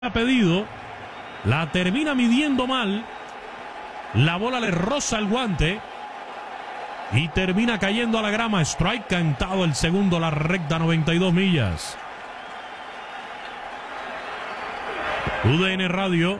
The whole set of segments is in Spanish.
ha pedido, la termina midiendo mal, la bola le roza el guante y termina cayendo a la grama. Strike cantado el segundo, la recta 92 millas. UDN Radio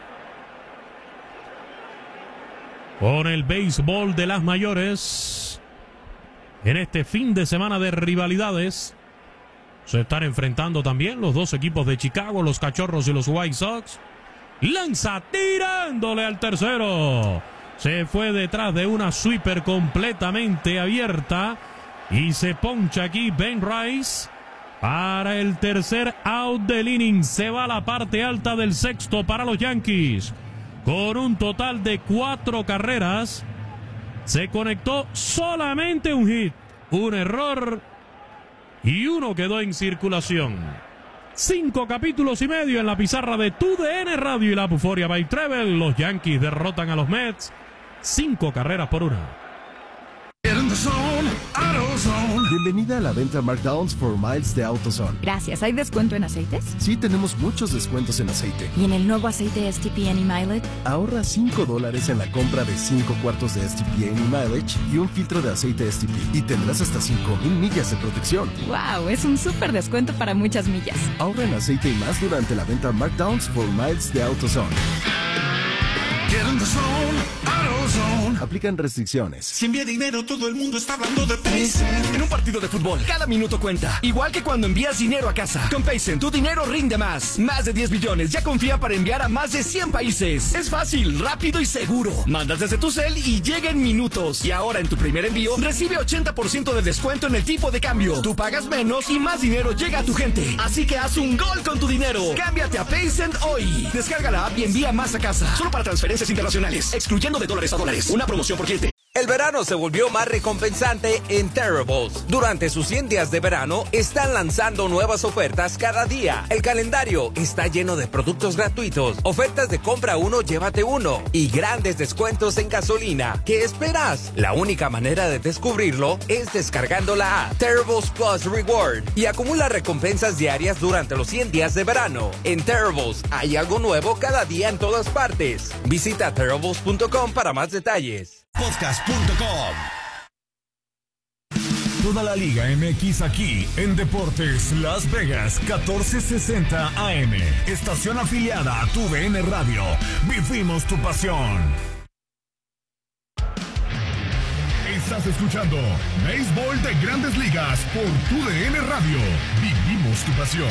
con el béisbol de las mayores en este fin de semana de rivalidades. Se están enfrentando también los dos equipos de Chicago, los Cachorros y los White Sox. Lanza tirándole al tercero. Se fue detrás de una sweeper completamente abierta y se poncha aquí Ben Rice para el tercer out del inning. Se va a la parte alta del sexto para los Yankees. Con un total de 4 carreras, se conectó solamente un hit, un error y uno quedó en circulación. 5 capítulos y medio en la pizarra de TUDN Radio y la Buforia by Treble. Los Yankees derrotan a los Mets 5 carreras por 1. Bienvenida a la venta Markdowns for Miles de AutoZone. Gracias. ¿Hay descuento en aceites? Sí, tenemos muchos descuentos en aceite. ¿Y en el nuevo aceite STP Any Mileage? Ahorra $5 en la compra de 5 cuartos de STP Any Mileage y un filtro de aceite STP. Y tendrás hasta 5,000 millas de protección. ¡Wow! Es un súper descuento para muchas millas. Ahorra en aceite y más durante la venta Markdowns for Miles de AutoZone. Aplican restricciones. Si envía dinero, todo el mundo está hablando de Paycent. En un partido de fútbol, cada minuto cuenta. Igual que cuando envías dinero a casa. Con Paycent, tu dinero rinde más. Más de 10 billones ya confía para enviar a más de 100 países. Es fácil, rápido y seguro. Mandas desde tu cel y llega en minutos. Y ahora en tu primer envío, recibe 80% de descuento en el tipo de cambio. Tú pagas menos y más dinero llega a tu gente. Así que haz un gol con tu dinero. Cámbiate a Paycent hoy. Descarga la app y envía más a casa. Solo para transferencias internacionales, excluyendo de dólares a dólares. Una promoción por cliente. El verano se volvió más recompensante en Terribles. Durante sus 100 días de verano, están lanzando nuevas ofertas cada día. El calendario está lleno de productos gratuitos, ofertas de compra uno, llévate uno y grandes descuentos en gasolina. ¿Qué esperas? La única manera de descubrirlo es descargando la app Terribles Plus Reward y acumula recompensas diarias durante los 100 días de verano. En Terribles hay algo nuevo cada día en todas partes. Visita terribles.com para más detalles. Podcast.com. Toda la Liga MX aquí en Deportes Las Vegas 1460 AM. Estación afiliada a TUDN Radio. Vivimos tu pasión. Estás escuchando Béisbol de Grandes Ligas por TUDN Radio. Vivimos tu pasión.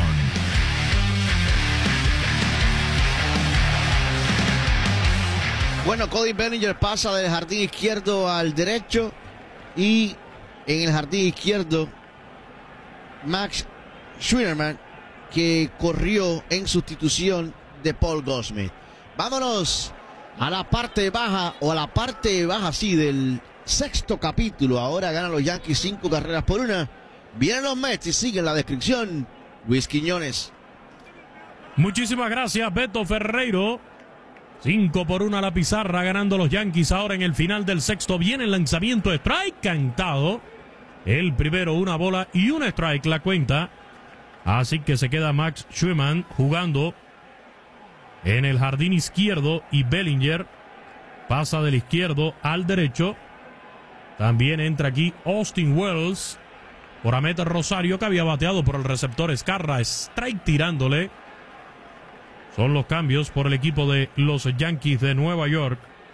Bueno, Cody Bellinger pasa del jardín izquierdo al derecho y en el jardín izquierdo Max Schwinnerman, que corrió en sustitución de Paul Goldschmidt. Vámonos a la parte baja, sí, del sexto capítulo. Ahora ganan los Yankees 5 carreras por 1. Vienen los Mets y siguen la descripción Luis Quiñones. Muchísimas gracias, Beto Ferreiro. 5 por 1 a la pizarra, ganando los Yankees ahora en el final del sexto. Viene el lanzamiento de strike cantado. El primero, una bola y un strike la cuenta. Así que se queda Max Schwinnerman jugando en el jardín izquierdo y Bellinger pasa del izquierdo al derecho. También entra aquí Austin Wells por Amet Rosario, que había bateado por el receptor Escarra. Strike tirándole. Son los cambios por el equipo de los Yankees de Nueva York.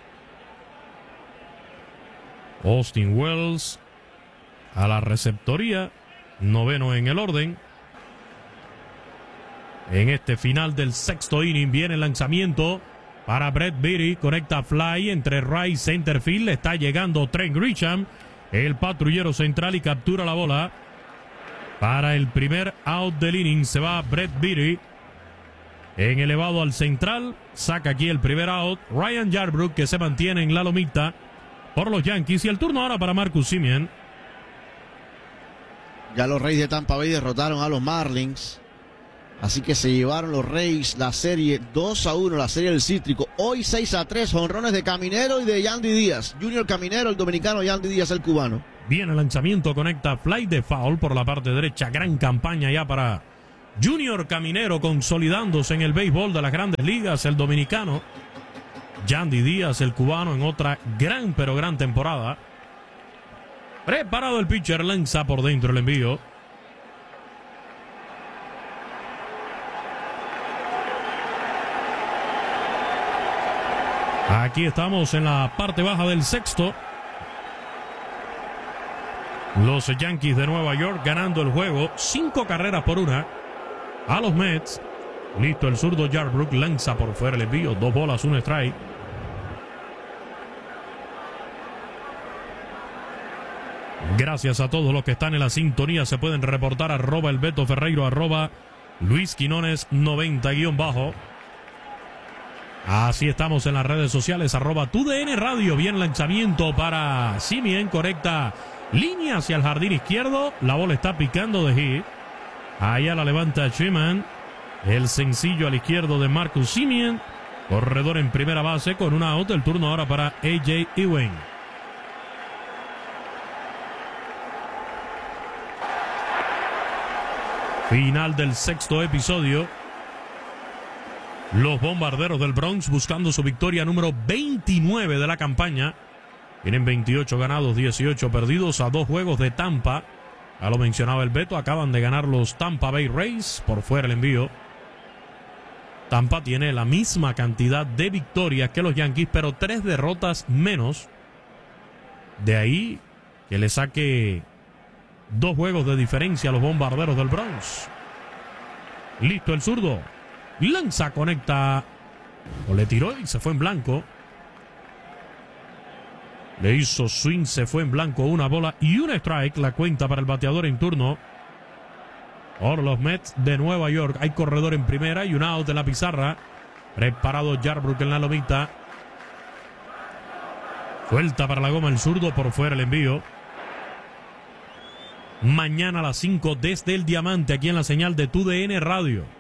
Austin Wells a la receptoría, noveno en el orden. En este final del sexto inning viene el lanzamiento para Brett Beatty. Conecta fly entre right center field. Está llegando Trent Grisham, el patrullero central, y captura la bola. Para el primer out del inning se va Brett Beatty. En elevado al central, saca aquí el primer out. Ryan Yarbrough, que se mantiene en la lomita por los Yankees. Y el turno ahora para Marcus Semien. Ya los Reyes de Tampa Bay derrotaron a los Marlins. Así que se llevaron los Reyes la serie 2-1, la serie del Cítrico. Hoy 6-3, jonrones de Caminero y de Yandy Díaz. Junior Caminero, el dominicano, Yandy Díaz, el cubano. Viene el lanzamiento, conecta fly de foul por la parte derecha. Gran campaña ya para Junior Caminero consolidándose en el béisbol de las grandes ligas, el dominicano. Yandy Díaz, el cubano, en otra gran pero gran temporada. Preparado el pitcher, lanza por dentro el envío. Aquí estamos en la parte baja del sexto. Los Yankees de Nueva York ganando el juego 5 carreras por 1 a los Mets. Listo el zurdo Yarbrough, lanza por fuera el envío, 2 bolas, 1 strike. Gracias a todos los que están en la sintonía. Se pueden reportar arroba el Beto Ferreiro, arroba Luis Quinones 90-bajo. Así estamos en las redes sociales, arroba TUDN Radio. Bien lanzamiento para Semien, correcta línea hacia el jardín izquierdo. La bola está picando de hit. Allá la levanta Schumann. El sencillo al izquierdo de Marcus Semien. Corredor en primera base con una out. El turno ahora para A.J. Ewing. Final del sexto episodio. Los Bombarderos del Bronx buscando su victoria número 29 de la campaña. Tienen 28 ganados, 18 perdidos a 2 juegos de Tampa. Ya lo mencionaba el Beto, acaban de ganar los Tampa Bay Rays. Por fuera el envío. Tampa tiene la misma cantidad de victorias que los Yankees, pero 3 derrotas menos. De ahí que le saque 2 juegos de diferencia a los Bombarderos del Bronx. Listo el zurdo. Lanza, conecta. O le tiró y se fue en blanco. Le hizo swing, se fue en blanco. 1 bola y 1 strike. La cuenta para el bateador en turno. Por los Mets de Nueva York. Hay corredor en primera y un out en la pizarra. Preparado Yarbrough en la lomita. Suelta para la goma el zurdo. Por fuera el envío. Mañana a las 5 desde el Diamante, aquí en la señal de TUDN Radio.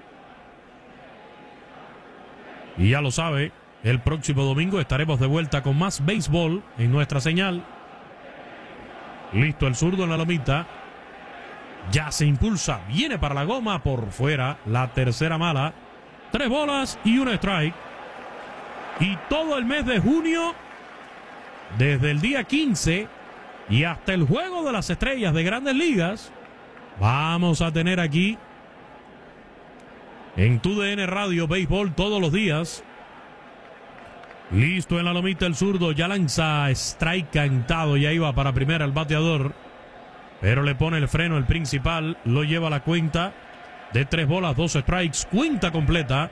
Y ya lo sabe, el próximo domingo estaremos de vuelta con más béisbol en nuestra señal. Listo el zurdo en la lomita. Ya se impulsa, viene para la goma, por fuera, la tercera mala. 3 bolas y 1 strike. Y todo el mes de junio, desde el día 15 y hasta el Juego de las Estrellas de Grandes Ligas, vamos a tener aquí en TUDN Radio béisbol todos los días. Listo en la lomita el zurdo, ya lanza strike cantado, ya iba para primera el bateador, pero le pone el freno el principal, lo lleva a la cuenta de 3 bolas, 2 strikes, cuenta completa.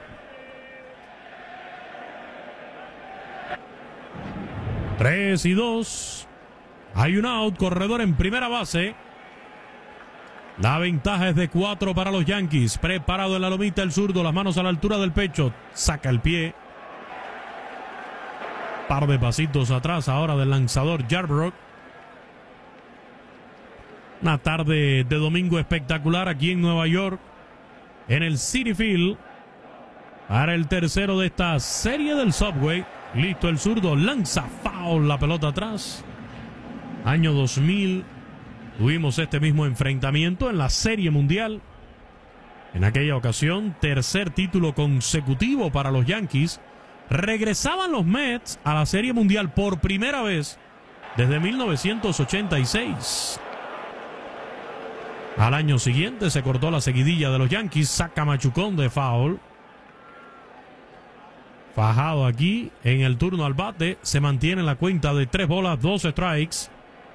Tres y 2. Hay un out, corredor en primera base. La ventaja es de 4 para los Yankees. Preparado en la lomita el zurdo, las manos a la altura del pecho. Saca el pie. Par de pasitos atrás ahora del lanzador Yarbrough. Una tarde de domingo espectacular aquí en Nueva York, en el Citi Field, para el tercero de esta serie del Subway. Listo el zurdo, lanza foul, la pelota atrás. Año 2000. Tuvimos este mismo enfrentamiento en la Serie Mundial. En aquella ocasión, tercer título consecutivo para los Yankees. Regresaban los Mets a la Serie Mundial por primera vez desde 1986. Al año siguiente se cortó la seguidilla de los Yankees. Saca machucón de foul. Fajado aquí en el turno al bate. Se mantiene en la cuenta de 3 bolas, 2 strikes.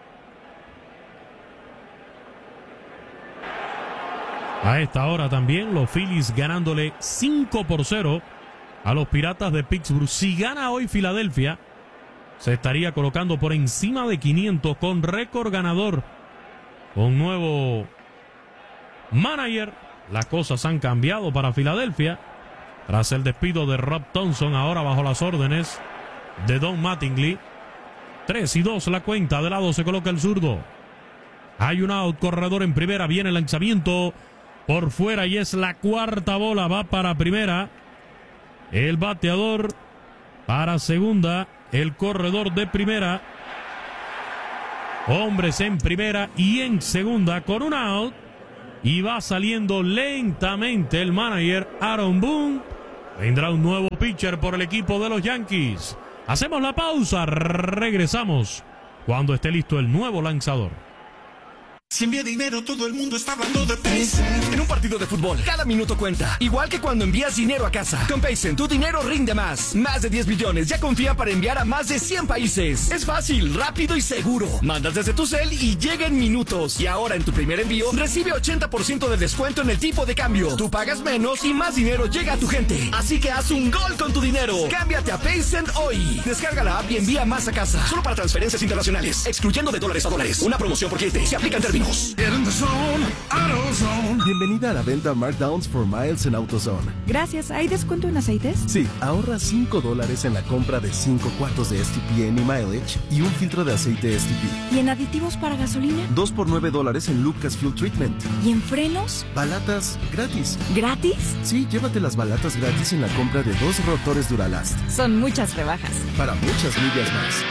A esta hora también los Phillies ganándole 5-0 a los Piratas de Pittsburgh. Si gana hoy Filadelfia, se estaría colocando por encima de 500 con récord ganador. Con nuevo manager, las cosas han cambiado para Filadelfia. Tras el despido de Rob Thompson, ahora bajo las órdenes de Don Mattingly. 3 y 2 la cuenta, de lado se coloca el zurdo. Hay un out, corredor en primera, viene el lanzamiento por fuera y es la cuarta bola, va para primera. El bateador para segunda, el corredor de primera. Hombres en primera y en segunda con un out. Y va saliendo lentamente el manager Aaron Boone. Vendrá un nuevo pitcher por el equipo de los Yankees. Hacemos la pausa, regresamos cuando esté listo el nuevo lanzador. Si envía dinero, todo el mundo está hablando de Paycen. En un partido de fútbol, cada minuto cuenta. Igual que cuando envías dinero a casa. Con Paycen, tu dinero rinde más. Más de 10 billones ya confía para enviar a más de 100 países. Es fácil, rápido y seguro. Mandas desde tu cel y llega en minutos. Y ahora en tu primer envío, recibe 80% de descuento en el tipo de cambio. Tú pagas menos y más dinero llega a tu gente. Así que haz un gol con tu dinero. Cámbiate a Paycen hoy. Descarga la app y envía más a casa. Solo para transferencias internacionales, excluyendo de dólares a dólares. Una promoción por cliente. Se aplica en términos. Bienvenida a la venta Markdowns for Miles en AutoZone. Gracias. ¿Hay descuento en aceites? Sí, ahorra $5 en la compra de 5 cuartos de STP Any Mileage y un filtro de aceite STP. ¿Y en aditivos para gasolina? 2 por $9 en Lucas Fuel Treatment. ¿Y en frenos? Balatas gratis. ¿Gratis? Sí, llévate las balatas gratis en la compra de 2 rotores Duralast. Son muchas rebajas. Para muchas millas más.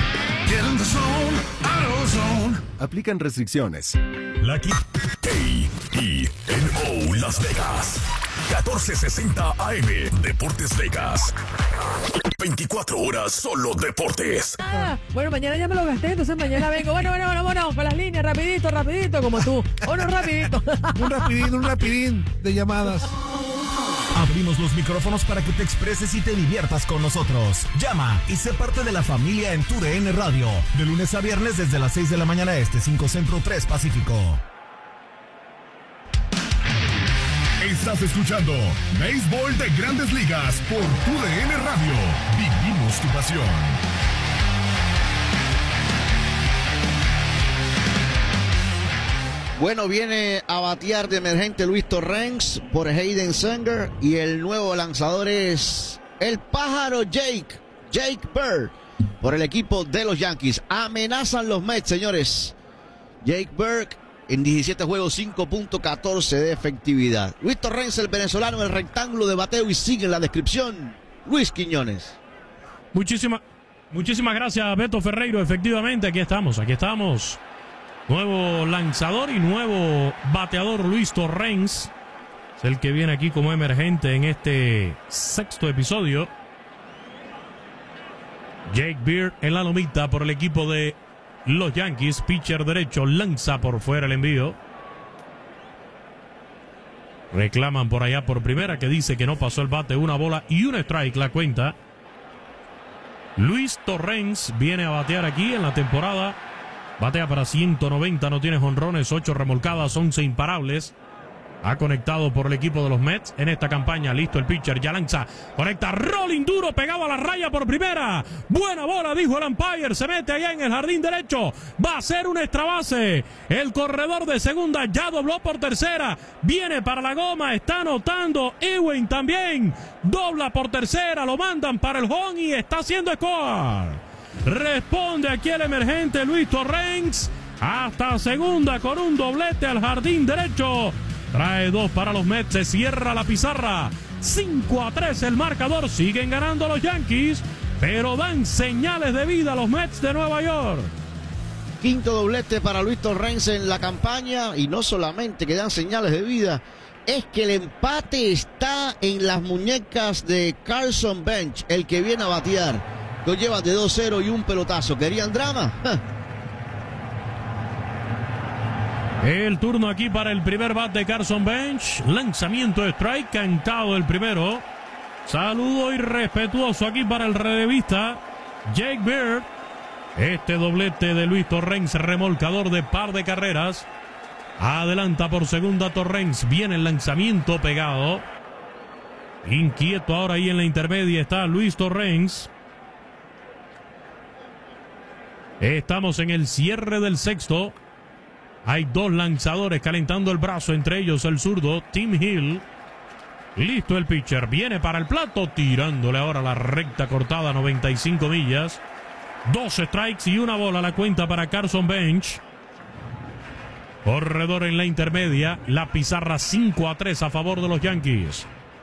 Aplican restricciones. La KENO Las Vegas. 1460 AM. Deportes Vegas. 24 horas solo deportes. Bueno, mañana ya me lo gasté, entonces mañana vengo. Bueno, con las líneas, rapidito, como tú. Rapidito. Un rapidín de llamadas. Abrimos los micrófonos para que te expreses y te diviertas con nosotros. Llama y sé parte de la familia en TUDN Radio. De lunes a viernes desde las 6 de la mañana este, 5 Centro, 3 Pacífico. Estás escuchando Béisbol de Grandes Ligas por TUDN Radio. Vivimos tu pasión. Bueno, viene a batear de emergente Luis Torrens por Hayden Senger y el nuevo lanzador es el pájaro Jake Bird por el equipo de los Yankees. Amenazan los Mets, señores. Jake Bird en 17 juegos, 5.14 de efectividad. Luis Torrens, el venezolano, el rectángulo de bateo y sigue en la descripción Luis Quiñones. Muchísimas gracias, Beto Ferreiro. Efectivamente, aquí estamos. Nuevo lanzador y nuevo bateador Luis Torrens. Es el que viene aquí como emergente en este sexto episodio. Jake Bird en la lomita por el equipo de los Yankees. Pitcher derecho, lanza por fuera el envío. Reclaman por allá por primera, que dice que no pasó el bate. 1 bola y 1 strike la cuenta. Luis Torrens viene a batear aquí en la temporada. Batea para 190, no tiene jonrones, 8 remolcadas, 11 imparables. Ha conectado por el equipo de los Mets en esta campaña. Listo el pitcher, ya lanza, conecta, rolling duro, pegado a la raya por primera. Buena bola, dijo el umpire, se mete allá en el jardín derecho. Va a ser un extra base. El corredor de segunda ya dobló por tercera. Viene para la goma, está anotando. Ewing también dobla por tercera, lo mandan para el home y está haciendo score. Responde aquí el emergente Luis Torrens. Hasta segunda con un doblete al jardín derecho. Trae 2 para los Mets. Se cierra la pizarra. 5-3 el marcador. Siguen ganando los Yankees, pero dan señales de vida a los Mets de Nueva York. Quinto doblete para Luis Torrens en la campaña. Y no solamente que dan señales de vida, es que el empate está en las muñecas de Carson Bench, el que viene a batear. Lo lleva de 2-0 y un pelotazo. ¿Querían drama? El turno aquí para el primer bat de Carson Bench. Lanzamiento de strike, cantado el primero. Saludo irrespetuoso aquí para el relevista Jake Bird. Este doblete de Luis Torrens, remolcador de par de carreras. Adelanta por segunda Torrens. Viene el lanzamiento pegado. Inquieto ahora ahí en la intermedia está Luis Torrens. Estamos en el cierre del sexto. Hay 2 lanzadores calentando el brazo, entre ellos el zurdo Tim Hill. Listo el pitcher, viene para el plato, tirándole ahora la recta cortada, 95 millas. 2 strikes y 1 bola la cuenta para Carson Bench. Corredor en la intermedia, la pizarra 5-3 a favor de los Yankees.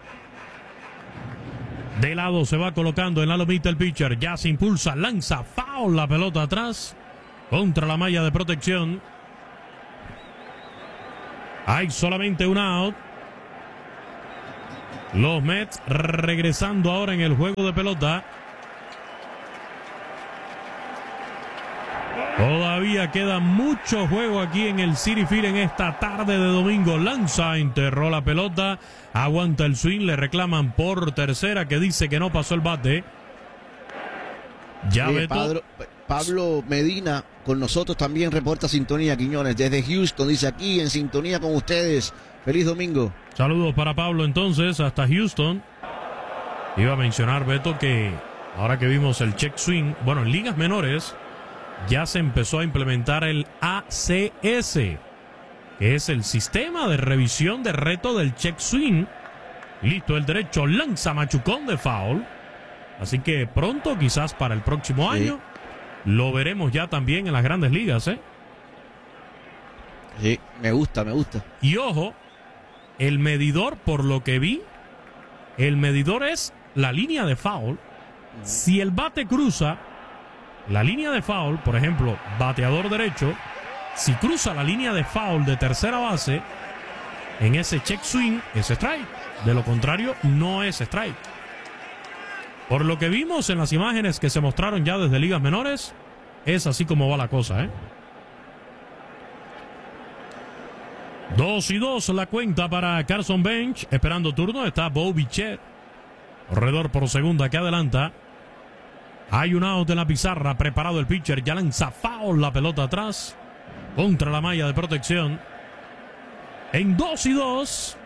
De lado se va colocando en la lomita el pitcher. Ya se impulsa, lanza, foul, la pelota atrás. Contra la malla de protección. Hay solamente un out. Los Mets regresando ahora en el juego de pelota. Todavía queda mucho juego aquí en el Citi Field en esta tarde de domingo. Lanza, enterró la pelota, aguanta el swing, le reclaman por tercera, que dice que no pasó el bate. Ya Pablo Medina con nosotros también reporta sintonía, Quiñones, desde Houston, dice aquí en sintonía con ustedes. Feliz domingo. Saludos para Pablo entonces hasta Houston. Iba a mencionar, Beto, que ahora que vimos el check swing, bueno, en ligas menores ya se empezó a implementar el ACS, que es el sistema de revisión de reto del check swing. Listo el derecho, lanza machucón de foul. Así que pronto, quizás para el próximo año, lo veremos ya también en las grandes ligas, ¿eh? Sí, me gusta. Y ojo, el medidor, por lo que vi, el medidor es la línea de foul. Si el bate cruza la línea de foul, por ejemplo, bateador derecho, si cruza la línea de foul de tercera base, en ese check swing es strike. De lo contrario, no es strike. Por lo que vimos en las imágenes que se mostraron ya desde ligas menores, es así como va la cosa, ¿eh? 2-2 la cuenta para Carson Bench. Esperando turno está Bo Bichette. Corredor por segunda que adelanta. Hay un out en la pizarra. Preparado el pitcher. Ya lanza foul la pelota atrás. Contra la malla de protección. En 2-2.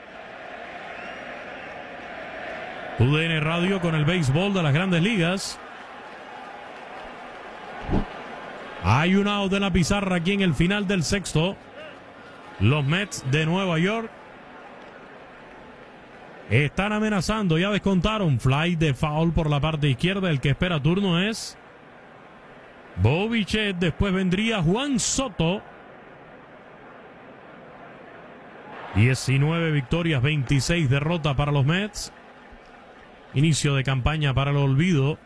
UDN Radio con el béisbol de las grandes ligas. Hay un out en la pizarra aquí en el final del sexto. Los Mets de Nueva York están amenazando, ya descontaron. Fly de foul por la parte izquierda. El que espera turno es Bo Bichette. Después vendría Juan Soto. 19 victorias, 26 derrotas para los Mets. Inicio de campaña para el olvido.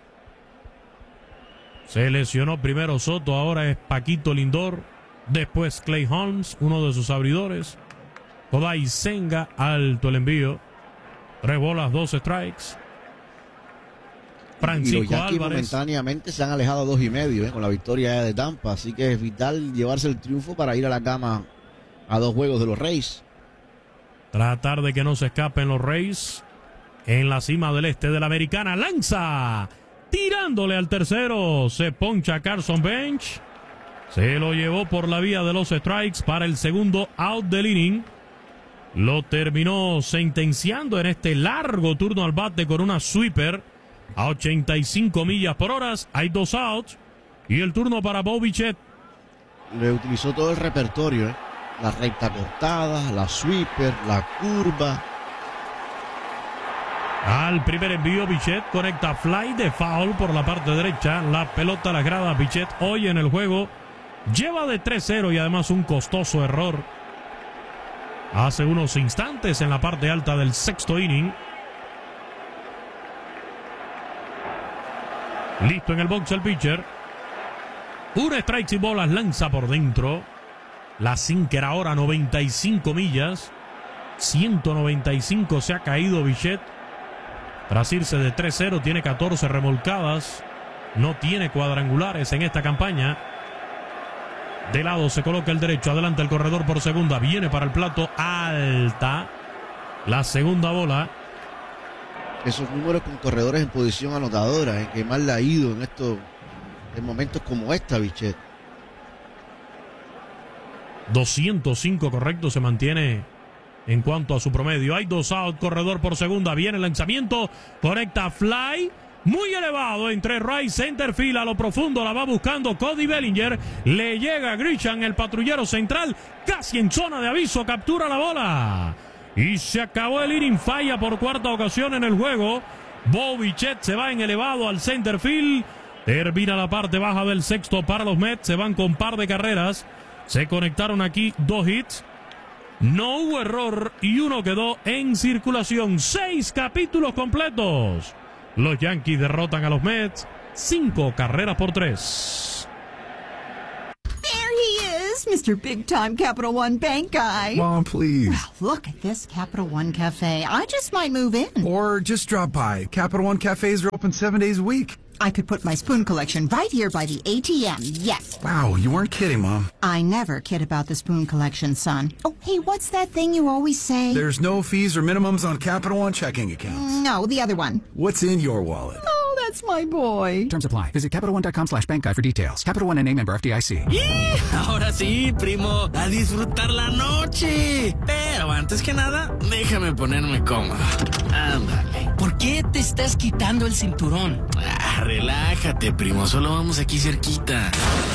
Se lesionó primero Soto, ahora es Paquito Lindor. Después Clay Holmes, uno de sus abridores. Kodai Senga, alto el envío. 3 bolas, 2 strikes. Francisco y los Yankees Álvarez momentáneamente se han alejado a 2.5 con la victoria de Tampa. Así que es vital llevarse el triunfo para ir a la cama a 2 juegos de los Rays. Tratar de que no se escapen los Rays. En la cima del este de la Americana. Lanza. Tirándole al tercero. Se poncha Carson Bench. Se lo llevó por la vía de los strikes para el segundo out del inning. Lo terminó sentenciando en este largo turno al bate con una sweeper a 85 millas por hora. Hay 2 outs. Y el turno para Bo Bichette. Le utilizó todo el repertorio, ¿eh? La recta cortada, la sweeper, la curva. Al primer envío, Bichette conecta fly de foul por la parte derecha. La pelota a las gradas. Bichette hoy en el juego lleva de 3-0 y además un costoso error hace unos instantes en la parte alta del sexto inning. Listo en el box el pitcher. Un strike sin bolas, lanza por dentro. La sinker ahora 95 millas. 195 se ha caído Bichette. Tras irse de 3-0, tiene 14 remolcadas. No tiene cuadrangulares en esta campaña. De lado se coloca el derecho. Adelanta el corredor por segunda. Viene para el plato alta. La segunda bola. Esos números con corredores en posición anotadora, que mal le ha ido en momentos como esta, Bichette. 205 correcto se mantiene en cuanto a su promedio. Hay 2 out, corredor por segunda. Viene el lanzamiento. Conecta fly. Muy elevado entre right center field a lo profundo. La va buscando Cody Bellinger. Le llega a Grisham, el patrullero central. Casi en zona de aviso. Captura la bola. Y se acabó el inning. Falla por cuarta ocasión en el juego. Bo Bichette se va en elevado al center field. Termina la parte baja del sexto para los Mets. Se van con par de carreras. Se conectaron aquí 2 hits. No hubo error y uno quedó en circulación. 6 capítulos completos. Los Yankees derrotan a los Mets 5 carreras por 3. There he is, Mr. Big Time Capital One Bank guy. Mom, please. Well, look at this Capital One Cafe. I just might move in. Or just drop by. Capital One cafes are open 7 days a week. I could put my spoon collection right here by the ATM, yes. Wow, you weren't kidding, Mom. I never kid about the spoon collection, son. Oh, hey, what's that thing you always say? There's no fees or minimums on Capital One checking accounts. No, the other one. What's in your wallet? Oh, that's my boy. Terms apply. Visit CapitalOne.com/bank guide for details. Capital One NA, member FDIC. Ahora sí, primo, a disfrutar la noche. Pero antes que nada, déjame ponerme cómodo. Ándale. ¿Por qué te estás quitando el cinturón? Relájate, primo, solo vamos aquí cerquita.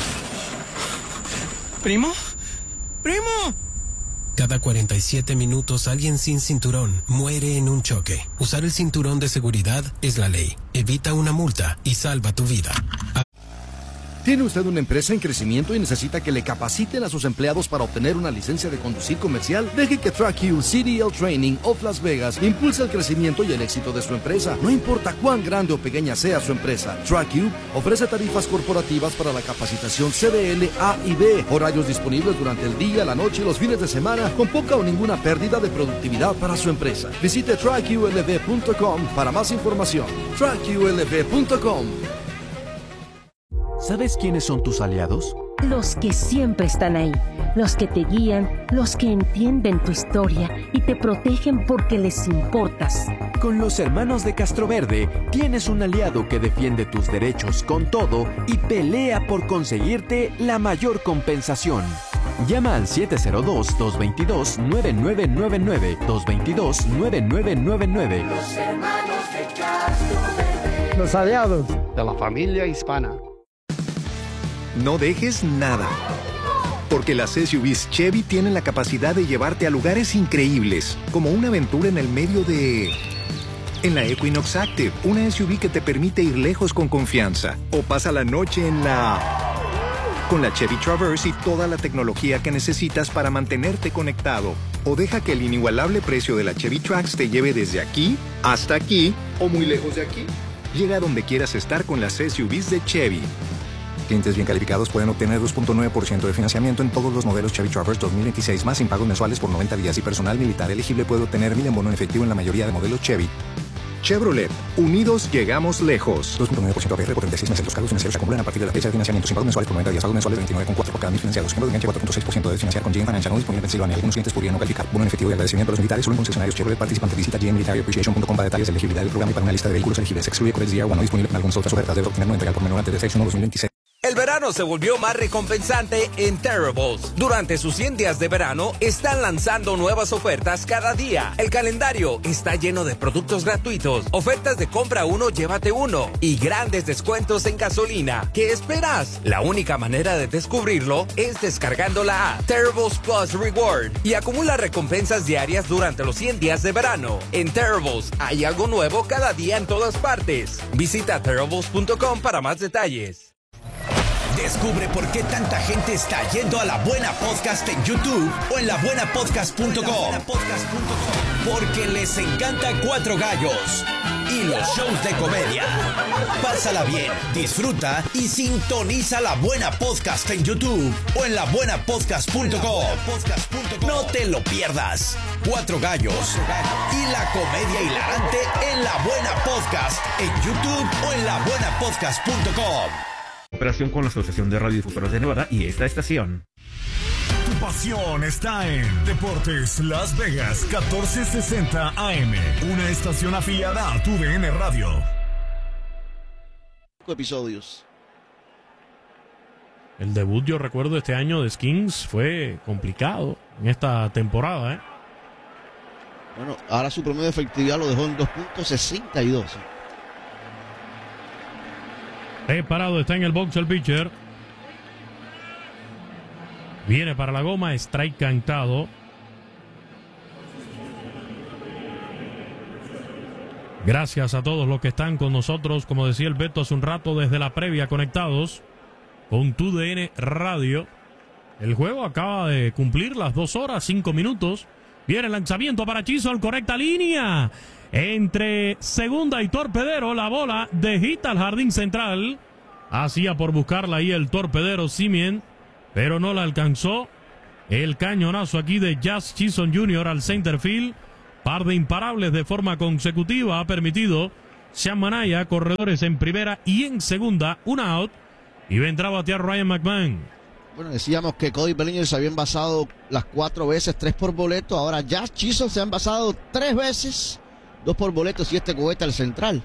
¿Primo? ¡Primo! Cada 47 minutos alguien sin cinturón muere en un choque. Usar el cinturón de seguridad es la ley. Evita una multa y salva tu vida. ¿Tiene usted una empresa en crecimiento y necesita que le capaciten a sus empleados para obtener una licencia de conducir comercial? Deje que TrackU CDL Training of Las Vegas impulse el crecimiento y el éxito de su empresa. No importa cuán grande o pequeña sea su empresa, TrackU ofrece tarifas corporativas para la capacitación CDL A y B, horarios disponibles durante el día, la noche y los fines de semana, con poca o ninguna pérdida de productividad para su empresa. Visite TrackULV.com para más información. TrackULV.com. ¿Sabes quiénes son tus aliados? Los que siempre están ahí, los que te guían, los que entienden tu historia y te protegen porque les importas. Con los hermanos de Castroverde tienes un aliado que defiende tus derechos con todo y pelea por conseguirte la mayor compensación. Llama al 702-222-9999, 222-9999. Los hermanos de Castroverde. Los aliados de la familia hispana. No dejes nada, porque las SUVs Chevy tienen la capacidad de llevarte a lugares increíbles, como una aventura en el medio de... En la Equinox Active, una SUV que te permite ir lejos con confianza, o pasa la noche en la... Con la Chevy Traverse y toda la tecnología que necesitas para mantenerte conectado, o deja que el inigualable precio de la Chevy Trax te lleve desde aquí hasta aquí, o muy lejos de aquí. Llega a donde quieras estar con las SUVs de Chevy. Clientes bien calificados pueden obtener 2.9% de financiamiento en todos los modelos Chevy Traverse 2026 más sin pagos mensuales por 90 días y personal militar elegible puede obtener 1,000 en bono en efectivo en la mayoría de modelos Chevy. Chevrolet. Unidos llegamos lejos. 2.9% APR por 36 meses. Los cargos financieros se acumulan a partir de la fecha de financiamiento sin pagos mensuales por 90 días. Pagos mensuales de 29,4 por cada 1,000 financiados. Siendo de enganche 4.6% de financiar con GM Financial no disponible en Pensilvania. Algunos clientes podrían no calificar. Bono en efectivo y agradecimiento a los militares solo en concesionarios Chevrolet participantes. Visita gmmilitaryappreciation.com para detalles de elegibilidad del programa y para una lista de vehículos elegibles. Excluye Corex DR1 no disponible en algunas otras ofertas. Debe obtener 90 por menor antes de fecha 1/2026. El verano se volvió más recompensante en Terribles. Durante sus 100 días de verano, están lanzando nuevas ofertas cada día. El calendario está lleno de productos gratuitos, ofertas de compra uno, llévate uno y grandes descuentos en gasolina. ¿Qué esperas? La única manera de descubrirlo es descargando la app Terribles Plus Reward y acumula recompensas diarias durante los 100 días de verano. En Terribles hay algo nuevo cada día en todas partes. Visita Terribles.com para más detalles. Descubre por qué tanta gente está yendo a La Buena Podcast en YouTube o en labuenapodcast.com. Porque les encanta Cuatro Gallos y los shows de comedia. Pásala bien, disfruta y sintoniza La Buena Podcast en YouTube o en labuenapodcast.com. No te lo pierdas. Cuatro Gallos y la comedia hilarante en La Buena Podcast en YouTube o en labuenapodcast.com. Operación con la Asociación de Radiodifusoras de Nevada y esta estación. Tu pasión está en Deportes Las Vegas 1460 AM, una estación afiliada a TUDN Radio. Episodios. El debut, yo recuerdo, este año de Skins fue complicado en esta temporada, ¿eh? Bueno, ahora su promedio de efectividad lo dejó en 2.62. Parado está en el box el pitcher. Viene para la goma, strike cantado. Gracias a todos los que están con nosotros, como decía el Beto hace un rato, desde la previa conectados con TUDN Radio. El juego acaba de cumplir las 2 horas, 5 minutos. Viene el lanzamiento para Chisholm, correcta línea. Entre segunda y torpedero, la bola de hit al jardín central. Hacía por buscarla ahí el torpedero Simien. pero no la alcanzó. El cañonazo aquí de Jazz Chisholm Jr. al center field. Par de imparables de forma consecutiva ha permitido Sean Manaya, corredores en primera y en segunda, un out. Y vendrá a batear Ryan McMahon. Bueno, decíamos que Cody Bellinger se había envasado las 4 veces, 3 por boleto. Ahora Jazz Chisholm se ha envasado 3 veces, 2 por boletos y este cohete al central.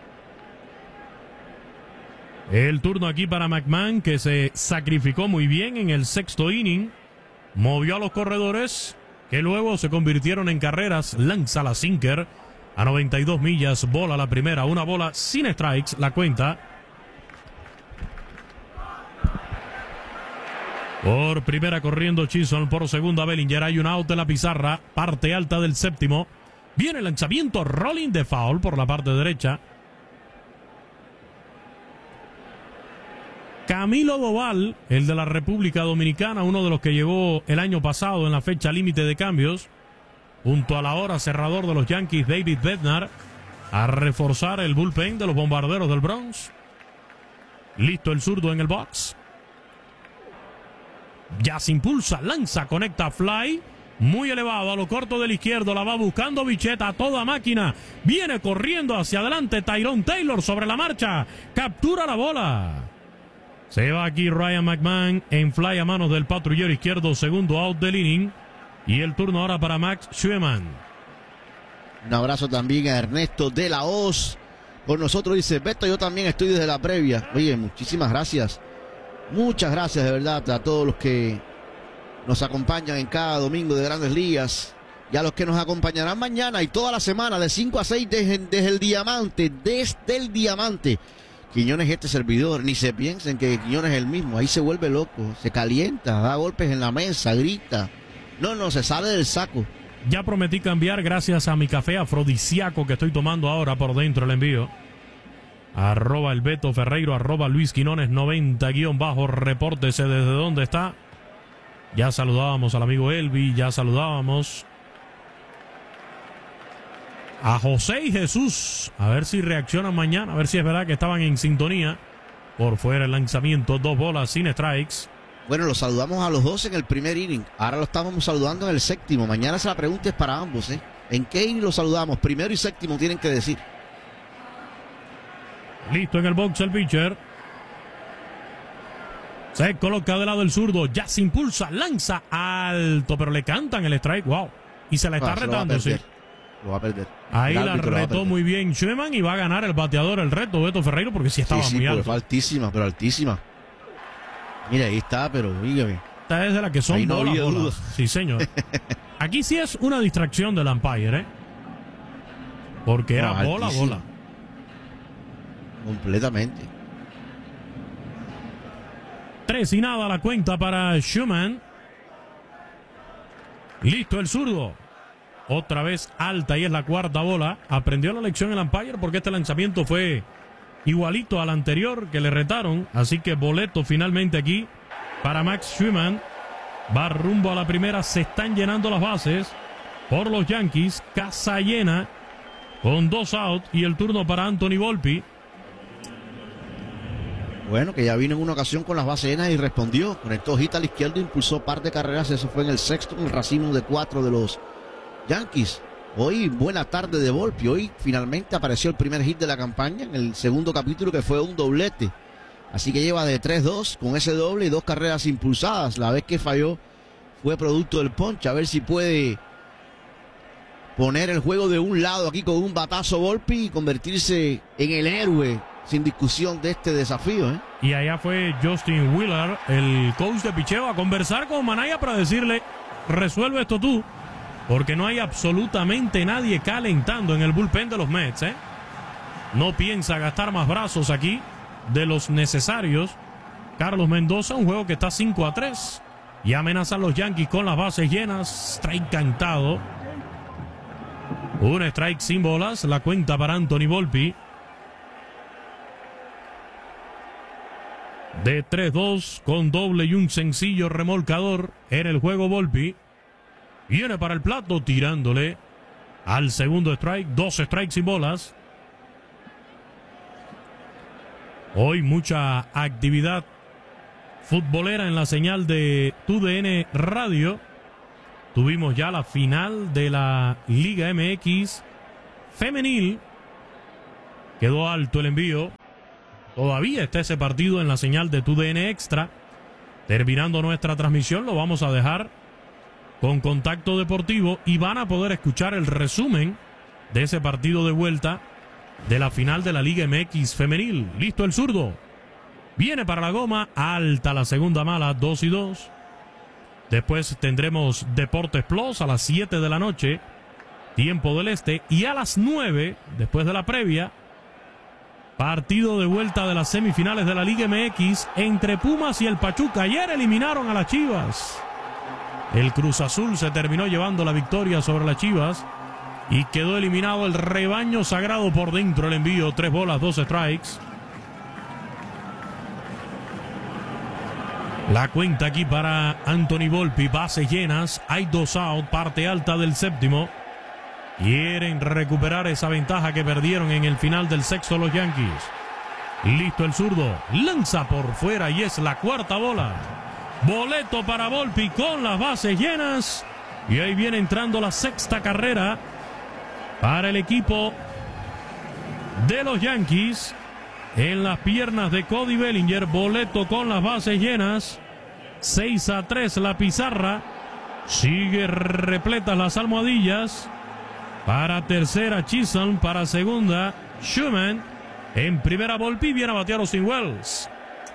El turno aquí para McMahon, que se sacrificó muy bien en el sexto inning. Movió a los corredores, que luego se convirtieron en carreras. Lanza la sinker a 92 millas. Bola la primera, una bola sin strikes. La cuenta. Por primera corriendo Chisholm, por segunda Bellinger. Hay un out de la pizarra, parte alta del séptimo. Viene el lanzamiento rolling de foul por la parte derecha. Camilo Doval, el de la República Dominicana, uno de los que llegó el año pasado en la fecha límite de cambios, junto a la hora cerrador de los Yankees, David Bednar, a reforzar el bullpen de los Bombarderos del Bronx. Listo el zurdo en el box. Ya se impulsa, lanza, conecta, fly, muy elevado a lo corto del izquierdo, la va buscando Bichette a toda máquina, viene corriendo hacia adelante Tyrone Taylor sobre la marcha, captura la bola. Se va aquí Ryan McMahon en fly a manos del patrullero izquierdo, segundo out del inning. Y el turno ahora para Max Schumann. Un abrazo también a Ernesto de la Hoz. Con nosotros dice, Beto, yo también estoy desde la previa. Oye, muchísimas gracias. Muchas gracias de verdad a todos los que nos acompañan en cada domingo de Grandes Ligas. Y a los que nos acompañarán mañana y toda la semana de 5 a 6 desde el Diamante. Desde el Diamante. Quiñones este servidor, ni se piensen que Quiñones es el mismo, ahí se vuelve loco, se calienta, da golpes en la mesa, grita, no, se sale del saco. Ya prometí cambiar gracias a mi café afrodisíaco que estoy tomando ahora por dentro el envío. Arroba el Beto Ferreiro, arroba Luis Quinones 90_ repórtese desde dónde está. Ya saludábamos al amigo Elvi, ya saludábamos a José y Jesús, a ver si reaccionan mañana, a ver si es verdad que estaban en sintonía. Por fuera el lanzamiento, 2 bolas sin strikes. Bueno, los saludamos a los dos en el primer inning, ahora lo estábamos saludando en el séptimo. Mañana la pregunta es para ambos, ¿eh? ¿En qué inning los saludamos? Primero y séptimo tienen que decir. Listo en el box el pitcher. Se coloca de lado el zurdo, ya se impulsa, lanza alto, pero le cantan el strike, wow. Y se la está retando, sí. Lo va a perder. Ahí la retó muy bien Schumann y va a ganar el bateador el reto Beto Ferreiro porque sí estaba muy alto. Fue altísima, pero altísima. Mira, ahí está, pero dígame. Esta es de la que son no bolas. Sí, señor. Aquí sí es una distracción del umpire, ¿eh? Porque era bola. Completamente. 3-0 la cuenta para Schumann. Listo el zurdo. Otra vez alta y es la cuarta bola. Aprendió la lección el umpire porque este lanzamiento fue igualito al anterior que le retaron. Así que boleto finalmente aquí para Max Schumann. Va rumbo a la primera. Se están llenando las bases por los Yankees. Casa llena con 2 outs y el turno para Anthony Volpi. Bueno, que ya vino en una ocasión con las bases llenas y respondió. Conectó hojita al izquierdo, impulsó par de carreras. Eso fue en el sexto, en el racimo de 4 de los Yankees. Hoy buena tarde de Volpi. Hoy finalmente apareció el primer hit de la campaña en el segundo capítulo, que fue un doblete. Así que lleva de 3-2 con ese doble y 2 carreras impulsadas. La vez que falló fue producto del ponche. A ver si puede poner el juego de un lado aquí con un batazo Volpi y convertirse en el héroe sin discusión de este desafío, ¿eh? Y allá fue Justin Wheeler, el coach de picheo, a conversar con Manaya para decirle: resuelve esto tú, porque no hay absolutamente nadie calentando en el bullpen de los Mets, ¿eh? No piensa gastar más brazos aquí de los necesarios. Carlos Mendoza, un juego que está 5-3 y amenazan los Yankees con las bases llenas. Strike cantado, un strike sin bolas, la cuenta para Anthony Volpi. De 3-2 con doble y un sencillo remolcador en el juego. Volpi viene para el plato tirándole al segundo strike. 2 strikes sin bolas. Hoy mucha actividad futbolera en la señal de TUDN Radio. Tuvimos ya la final de la Liga MX femenil. Quedó alto el envío. Todavía está ese partido en la señal de TUDN Extra. Terminando nuestra transmisión, lo vamos a dejar con Contacto Deportivo y van a poder escuchar el resumen de ese partido de vuelta de la final de la Liga MX femenil. Listo el zurdo. Viene para la goma. Alta la segunda mala. 2-2. Después tendremos Deportes Plus a las 7 de la noche. Tiempo del Este. Y a las 9, después de la previa, partido de vuelta de las semifinales de la Liga MX entre Pumas y el Pachuca. Ayer eliminaron a las Chivas. El Cruz Azul se terminó llevando la victoria sobre las Chivas y quedó eliminado el rebaño sagrado por dentro. El envío, 3 bolas, 2 strikes. La cuenta aquí para Anthony Volpi, bases llenas, hay 2 out, parte alta del séptimo. Quieren recuperar esa ventaja que perdieron en el final del sexto los Yankees. Listo el zurdo, lanza por fuera y es la cuarta bola. Boleto para Volpi con las bases llenas. Y ahí viene entrando la sexta carrera para el equipo de los Yankees. En las piernas de Cody Bellinger, boleto con las bases llenas. 6-3 la pizarra. Sigue repletas las almohadillas. Para tercera Chisholm, para segunda Schumann. En primera Volpi, viene a batear Austin Wells.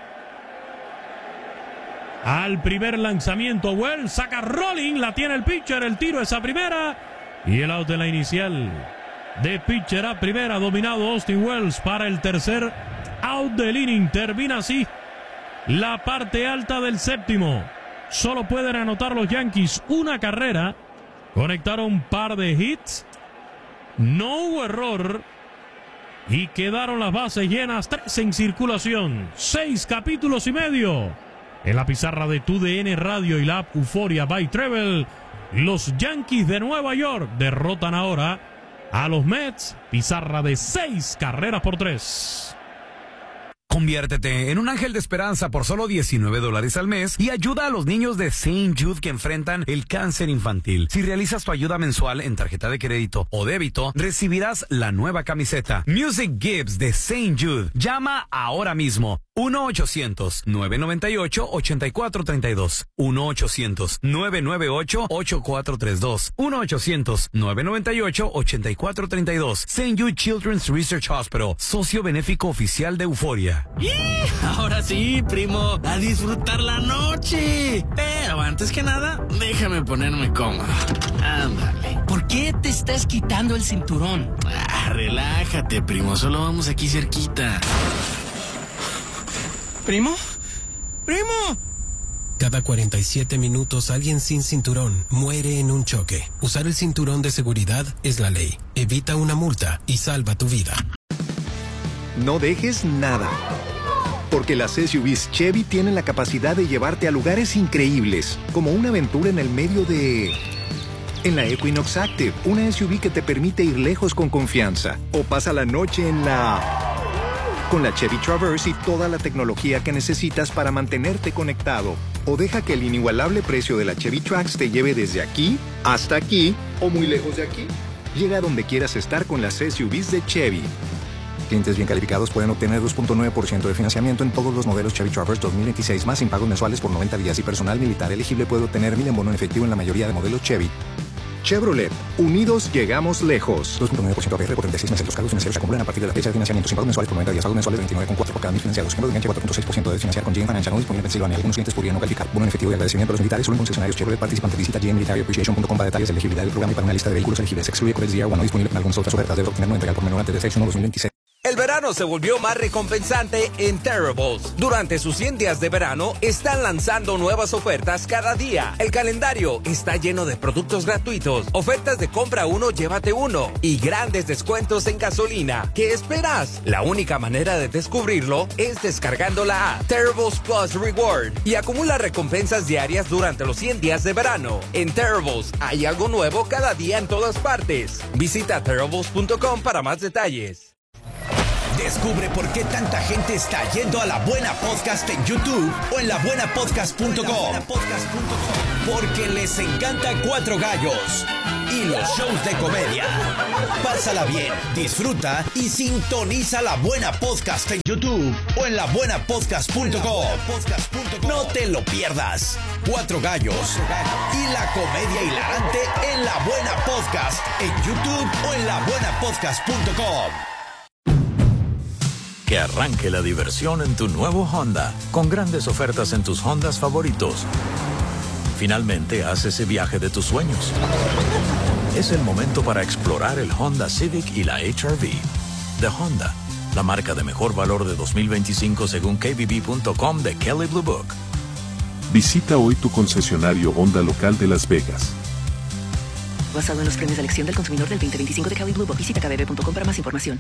Al primer lanzamiento Wells saca rolling, la tiene el pitcher, el tiro es a primera. Y el out de la inicial. De pitcher a primera, dominado Austin Wells para el tercer out del inning. Termina así la parte alta del séptimo. Solo pueden anotar los Yankees una carrera. Conectaron un par de hits. No hubo error. Y quedaron las bases llenas. 3 en circulación. 6 capítulos y medio. En la pizarra de TUDN Radio y la app Euforia by Treble. Los Yankees de Nueva York derrotan ahora a los Mets. Pizarra de 6 carreras por 3. Conviértete en un ángel de esperanza por solo $19 al mes y ayuda a los niños de St. Jude que enfrentan el cáncer infantil. Si realizas tu ayuda mensual en tarjeta de crédito o débito, recibirás la nueva camiseta Music Gives de St. Jude. Llama ahora mismo. 1-800-998-8432. 1-800-998-8432. 1-800-998-8432. St. Jude Children's Research Hospital, socio benéfico oficial de Euforia. Ahora sí, primo, a disfrutar la noche. Pero antes que nada, déjame ponerme cómodo. Ándale. ¿Por qué te estás quitando el cinturón? Relájate, primo, solo vamos aquí cerquita. ¿Primo? ¡Primo! Cada 47 minutos alguien sin cinturón muere en un choque. Usar el cinturón de seguridad es la ley. Evita una multa y salva tu vida. No dejes nada. Porque las SUVs Chevy tienen la capacidad de llevarte a lugares increíbles, como una aventura en el medio de... En la Equinox Active, una SUV que te permite ir lejos con confianza. O pasa la noche en la... Con la Chevy Traverse y toda la tecnología que necesitas para mantenerte conectado. O deja que el inigualable precio de la Chevy Trax te lleve desde aquí hasta aquí o muy lejos de aquí. Llega a donde quieras estar con las SUVs de Chevy. Clientes bien calificados pueden obtener 2.9% de financiamiento en todos los modelos Chevy Traverse 2026 más sin pagos mensuales por 90 días y personal militar elegible puede obtener 1,000 en bono en efectivo en la mayoría de modelos Chevy. Chevrolet, unidos llegamos lejos. 2.9% APR por 36 meses. Los cargos financieros se acumulan a partir de la fecha de financiamiento sin pagos mensuales por 90 días. Pagos mensuales 29,4 por cada 1,000 financiados. Ejemplo de enganche 4.6% de financiar con GM Financial. No disponible en Pensilvania. Algunos clientes podrían no calificar. Bono en efectivo y agradecimiento a los militares solo en concesionarios Chevrolet participantes. Visita gmmilitaryappreciation.com para detalles de elegibilidad del programa y para una lista de vehículos elegibles. Excluye Corex DR1 no disponible en algunas otras ofertas. Debe obtener no entregar por menor antes de 6/1/2026. El verano se volvió más recompensante en Terribles. Durante sus 100 días de verano, están lanzando nuevas ofertas cada día. El calendario está lleno de productos gratuitos, ofertas de compra uno, llévate uno y grandes descuentos en gasolina. ¿Qué esperas? La única manera de descubrirlo es descargando la app Terribles Plus Reward y acumula recompensas diarias durante los 100 días de verano. En Terribles hay algo nuevo cada día en todas partes. Visita terribles.com para más detalles. Descubre por qué tanta gente está yendo a La Buena Podcast en YouTube o en labuenapodcast.com. Porque les encanta Cuatro Gallos y los shows de comedia. Pásala bien, disfruta y sintoniza La Buena Podcast en YouTube o en labuenapodcast.com. No te lo pierdas. Cuatro Gallos y la comedia hilarante en La Buena Podcast en YouTube o en labuenapodcast.com. Que arranque la diversión en tu nuevo Honda, con grandes ofertas en tus Hondas favoritos. Finalmente, haz ese viaje de tus sueños. Es el momento para explorar el Honda Civic y la HR-V. De Honda, la marca de mejor valor de 2025 según KBB.com de Kelley Blue Book. Visita hoy tu concesionario Honda local de Las Vegas. Basado en los premios de elección del consumidor del 2025 de Kelley Blue Book. Visita kbb.com para más información.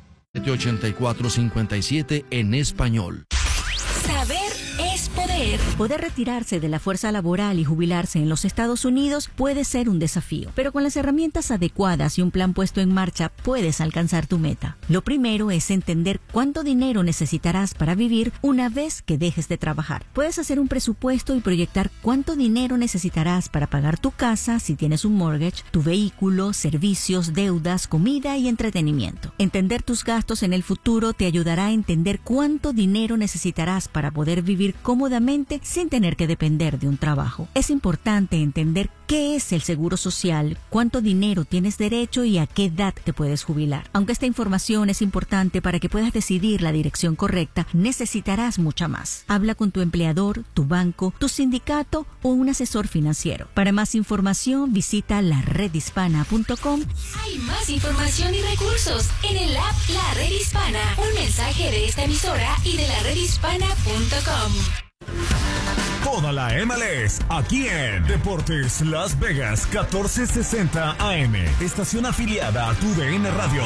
784-57 en español. Saber es poder. Poder retirarse de la fuerza laboral y jubilarse en los Estados Unidos puede ser un desafío, pero con las herramientas adecuadas y un plan puesto en marcha puedes alcanzar tu meta. Lo primero es entender cuánto dinero necesitarás para vivir una vez que dejes de trabajar. Puedes hacer un presupuesto y proyectar cuánto dinero necesitarás para pagar tu casa si tienes un mortgage, tu vehículo, servicios, deudas, comida y entretenimiento. Entender tus gastos en el futuro te ayudará a entender cuánto dinero necesitarás para poder vivir cómodamente sin tener que depender de un trabajo. Es importante entender qué es el seguro social, cuánto dinero tienes derecho y a qué edad te puedes jubilar. Aunque esta información es importante para que puedas decidir la dirección correcta, necesitarás mucha más. Habla con tu empleador, tu banco, tu sindicato o un asesor financiero. Para más información, visita laredhispana.com. Hay más información y recursos en el app La Red Hispana. Un mensaje de esta emisora y de laredhispana.com. Toda la MLS aquí en Deportes Las Vegas 1460 AM. Estación afiliada a TUDN Radio.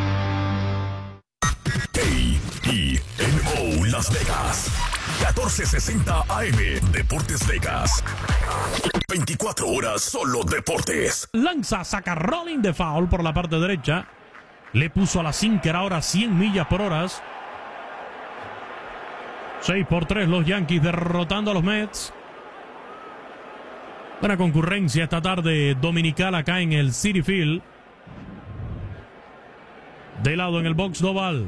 KENO Las Vegas 1460 AM. Deportes Vegas. 24 horas solo deportes. Lanza, saca rolling de foul por la parte derecha. Le puso a la sinker ahora 100 millas por hora. 6-3 los Yankees derrotando a los Mets. Buena concurrencia esta tarde dominical acá en el Citi Field. De lado en el box Doval.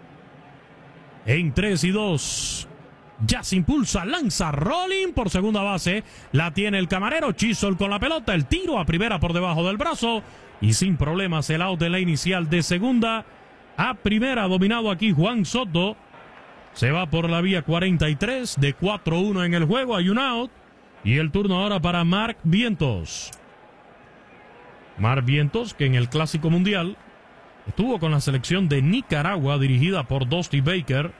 En 3-2. Ya se impulsa, lanza, rolling por segunda base. La tiene el camarero Chisholm con la pelota. El tiro a primera por debajo del brazo. Y sin problemas el out de la inicial de segunda a primera. Dominado aquí Juan Soto. Se va por la vía 43 de 4-1 en el juego. Hay un out. Y el turno ahora para Mark Vientos. Mark Vientos, que en el Clásico Mundial estuvo con la selección de Nicaragua, dirigida por Dusty Baker.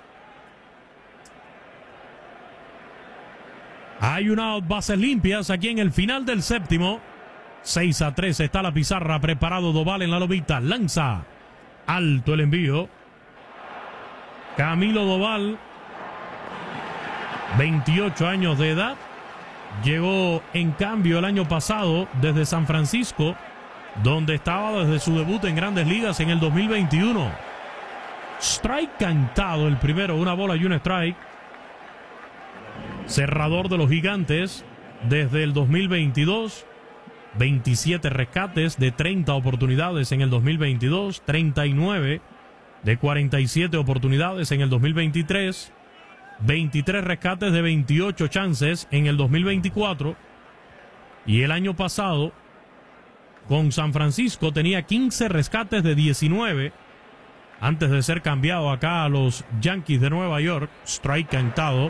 Hay un out, bases limpias aquí en el final del séptimo. 6-3 está la pizarra. Preparado Doval en la lomita. Lanza. Alto el envío. Camilo Doval, 28 años de edad, llegó en cambio el año pasado desde San Francisco, donde estaba desde su debut en Grandes Ligas en el 2021. Strike cantado el primero, una bola y un strike. Cerrador de los Gigantes desde el 2022, 27 rescates de 30 oportunidades en el 2022, 39 de 47 oportunidades en el 2023, 23 rescates de 28 chances en el 2024, y el año pasado con San Francisco tenía 15 rescates de 19 antes de ser cambiado acá a los Yankees de Nueva York. Strike cantado.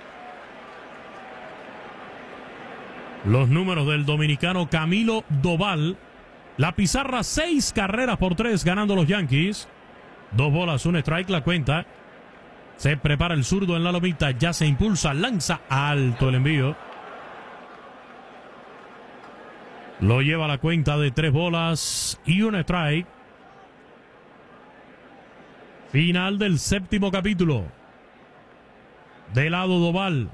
Los números del dominicano Camilo Doval. La pizarra 6 carreras por 3 ganando los Yankees. 2 bolas, un strike la cuenta. Se prepara el zurdo en la lomita. Ya se impulsa, lanza alto el envío. Lo lleva a la cuenta de 3 bolas y un strike. Final del séptimo capítulo. De lado Doval.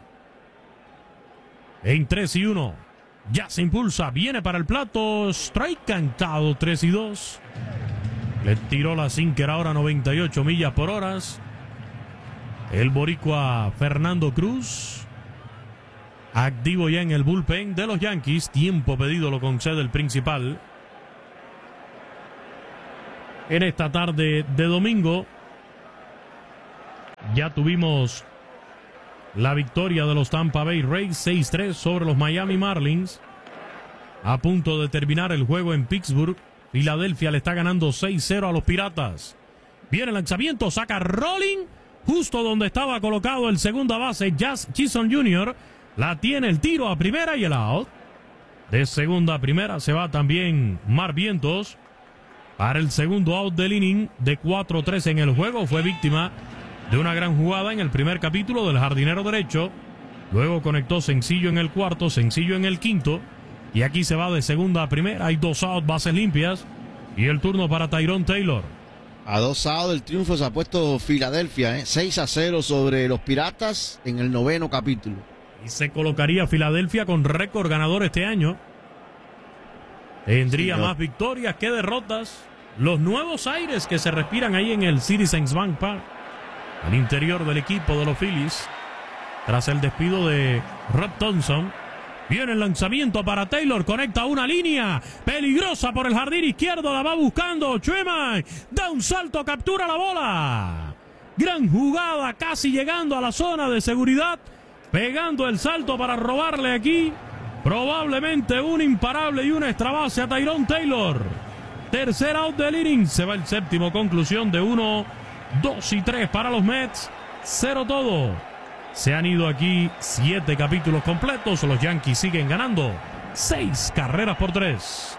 En 3-1. Ya se impulsa. Viene para el plato. Strike cantado. 3-2. Le tiró la sinker ahora a 98 millas por hora. El boricua Fernando Cruz, activo ya en el bullpen de los Yankees. Tiempo pedido lo concede el principal. En esta tarde de domingo ya tuvimos la victoria de los Tampa Bay Rays 6-3 sobre los Miami Marlins. A punto de terminar el juego en Pittsburgh, Filadelfia le está ganando 6-0 a los Piratas. Viene el lanzamiento, saca rolling, justo donde estaba colocado el segunda base Jazz Chisholm Jr. La tiene el tiro a primera y el out. De segunda a primera se va también Mar Vientos. Para el segundo out del inning de 4-3 en el juego, fue víctima de una gran jugada en el primer capítulo del jardinero derecho. Luego conectó sencillo en el cuarto, sencillo en el quinto. Y aquí se va de segunda a primera. Hay 2 outs, bases limpias. Y el turno para Tyrone Taylor. A 2 outs del triunfo se ha puesto Filadelfia, 6-0 sobre los Piratas en el 9º capítulo. Y se colocaría Filadelfia con récord ganador este año. Tendría más victorias que derrotas. Los nuevos aires que se respiran ahí en el Citizens Bank Park, al interior del equipo de los Phillies, tras el despido de Rob Thompson. Viene el lanzamiento para Taylor, conecta una línea peligrosa por el jardín izquierdo, la va buscando Chapman, da un salto, captura la bola. Gran jugada, casi llegando a la zona de seguridad, pegando el salto para robarle aquí probablemente un imparable y una extra base a Tyrone Taylor. Tercer out del inning, se va el séptimo, conclusión de 1, 2 y 3 para los Mets, 0 todo. Se han ido aquí 7 capítulos completos. Los Yankees siguen ganando 6 carreras por 3.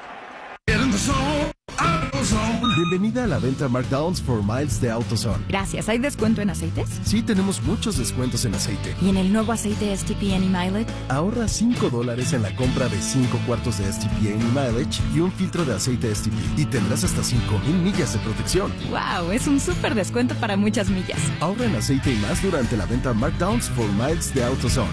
Bienvenida a la venta Markdowns for Miles de AutoZone. Gracias. ¿Hay descuento en aceites? Sí, tenemos muchos descuentos en aceite. ¿Y en el nuevo aceite STP Any Mileage? Ahorra $5 en la compra de 5 cuartos de STP Any Mileage y un filtro de aceite STP. Y tendrás hasta 5,000 millas de protección. ¡Wow! Es un súper descuento para muchas millas. Ahorra en aceite y más durante la venta Markdowns for Miles de AutoZone.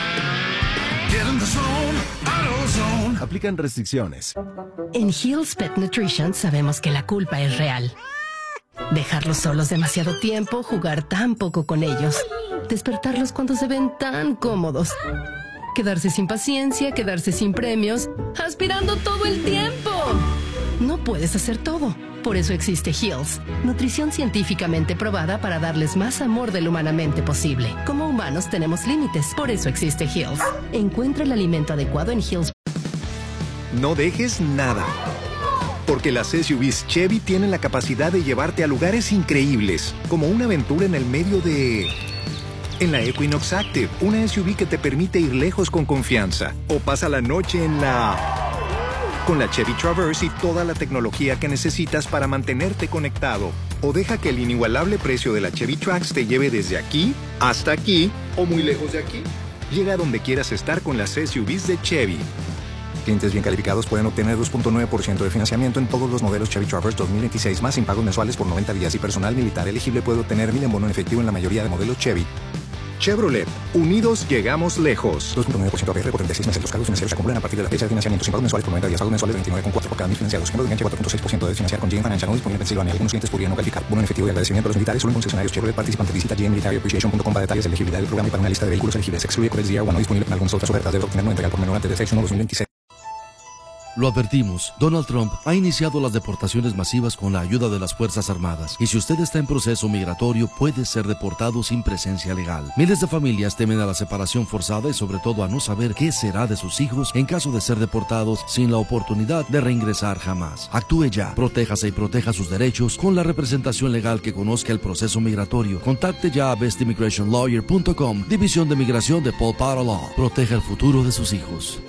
Aplican restricciones. En Hill's Pet Nutrition sabemos que la culpa es real. Dejarlos solos demasiado tiempo, jugar tan poco con ellos, despertarlos cuando se ven tan cómodos, quedarse sin paciencia, quedarse sin premios, aspirando todo el tiempo. No puedes hacer todo. Por eso existe Hill's, nutrición científicamente probada para darles más amor del humanamente posible. Como humanos tenemos límites, por eso existe Hill's. Encuentra el alimento adecuado en Hill's. No dejes nada, porque las SUVs Chevy tienen la capacidad de llevarte a lugares increíbles, como una aventura en el medio de... En la Equinox Active, una SUV que te permite ir lejos con confianza. O pasa la noche en la... Con la Chevy Traverse y toda la tecnología que necesitas para mantenerte conectado. O deja que el inigualable precio de la Chevy Trax te lleve desde aquí hasta aquí o muy lejos de aquí. Llega a donde quieras estar con las SUVs de Chevy. Clientes bien calificados pueden obtener 2.9% de financiamiento en todos los modelos Chevy Traverse 2026 más sin pagos mensuales por 90 días y personal militar elegible puede obtener 1,000 en bono en efectivo en la mayoría de modelos Chevy. Chevrolet, unidos llegamos lejos. 2.9% APR por 36 meses. Los cargos financieros se acumulan a partir de la fecha de financiamiento sin pagos mensuales por 90 días. Pagos mensuales 29,4 por cada 1,000 financiados. Ejemplo de enganche 4.6% de financiar con GM Financial no disponible en Pensilvania. Algunos clientes podrían no calificar. Bono en efectivo y agradecimiento a los militares solo en concesionarios Chevrolet participantes. Visita gmmilitaryappreciation.com para detalles de elegibilidad del programa y para una lista de vehículos elegibles. Excluye por el día no disponible en algunas otras ofertas. Debe obtener no entregar por menor antes de 6/1/2026. Lo advertimos, Donald Trump ha iniciado las deportaciones masivas con la ayuda de las Fuerzas Armadas. Y si usted está en proceso migratorio, puede ser deportado sin presencia legal. Miles de familias temen a la separación forzada y sobre todo a no saber qué será de sus hijos en caso de ser deportados sin la oportunidad de reingresar jamás. Actúe ya, protéjase y proteja sus derechos con la representación legal que conozca el proceso migratorio. Contacte ya a bestimmigrationlawyer.com, División de Migración de Paul Potter Law. Proteja el futuro de sus hijos.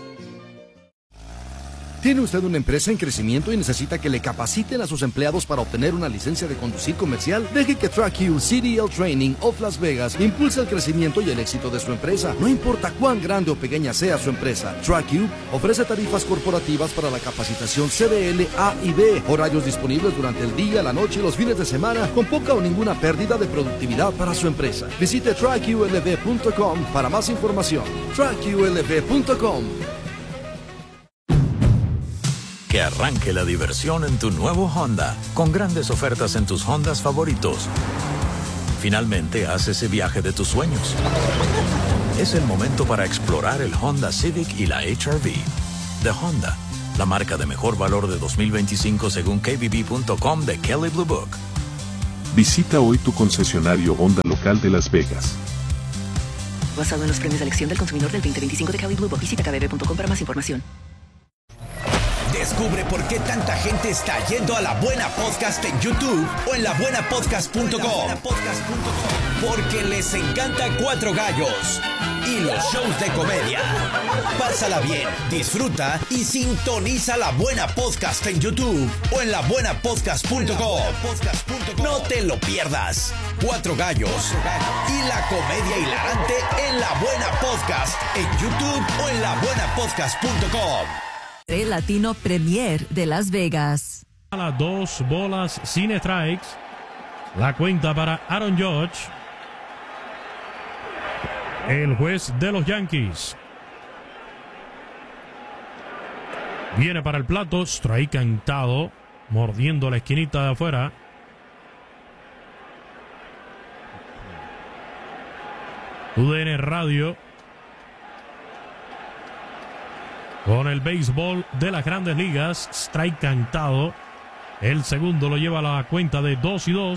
¿Tiene usted una empresa en crecimiento y necesita que le capaciten a sus empleados para obtener una licencia de conducir comercial? Deje que TrackU CDL Training of Las Vegas impulse el crecimiento y el éxito de su empresa. No importa cuán grande o pequeña sea su empresa, TrackU ofrece tarifas corporativas para la capacitación CDL A y B, horarios disponibles durante el día, la noche y los fines de semana, con poca o ninguna pérdida de productividad para su empresa. Visite TrackULV.com para más información. TrackULV.com. Que arranque la diversión en tu nuevo Honda, con grandes ofertas en tus Hondas favoritos. Finalmente, haz ese viaje de tus sueños. Es el momento para explorar el Honda Civic y la HR-V. De Honda, la marca de mejor valor de 2025 según KBB.com de Kelley Blue Book. Visita hoy tu concesionario Honda local de Las Vegas. Basado en los premios de elección del consumidor del 2025 de Kelley Blue Book. Visita kbb.com para más información. Descubre por qué tanta gente está yendo a La Buena Podcast en YouTube o en labuenapodcast.com. Porque les encanta Cuatro Gallos y los shows de comedia. Pásala bien, disfruta y sintoniza La Buena Podcast en YouTube o en labuenapodcast.com. No te lo pierdas. Cuatro Gallos y la comedia hilarante en La Buena Podcast en YouTube o en labuenapodcast.com. El Latino Premier de Las Vegas. A las 2 bolas sin strikes. La cuenta para Aaron Judge. El juez de los Yankees. Viene para el plato. Strike cantado. Mordiendo la esquinita de afuera. UDN Radio. Con el béisbol de las Grandes Ligas, strike cantado. El segundo lo lleva a la cuenta de 2-2.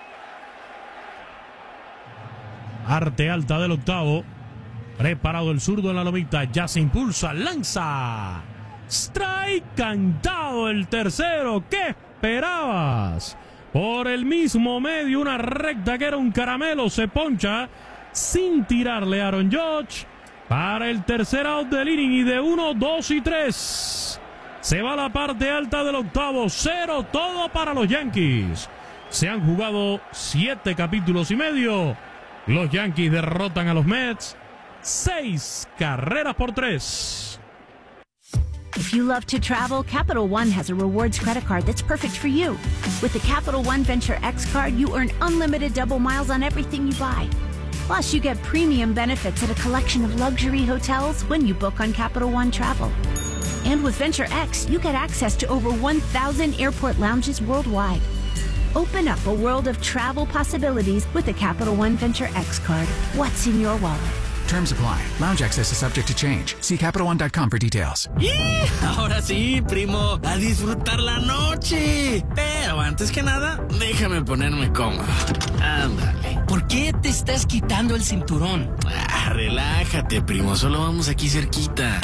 Arte alta del octavo. Preparado el zurdo en la lomita. Ya se impulsa, lanza. Strike cantado el tercero. ¿Qué esperabas? Por el mismo medio, una recta que era un caramelo. Se poncha sin tirarle a Aaron Judge. Para el tercer out del inning y de 1, 2 y 3. Se va a la parte alta del octavo. 0 todo para los Yankees. Se han jugado 7 capítulos y medio. Los Yankees derrotan a los Mets 6 carreras por 3. If you love to travel, Capital One has a rewards credit card that's perfect for you. With the Capital One Venture X card, you earn unlimited double miles on everything you buy. Plus, you get premium benefits at a collection of luxury hotels when you book on Capital One Travel. And with Venture X, you get access to over 1,000 airport lounges worldwide. Open up a world of travel possibilities with the Capital One Venture X card. What's in your wallet? Terms apply. Lounge access is subject to change. See CapitalOne.com for details. Ahora sí, primo, a disfrutar la noche. Pero antes que nada, déjame ponerme cómodo. Ándale. ¿Por qué te estás quitando el cinturón? Relájate, primo. Solo vamos aquí cerquita.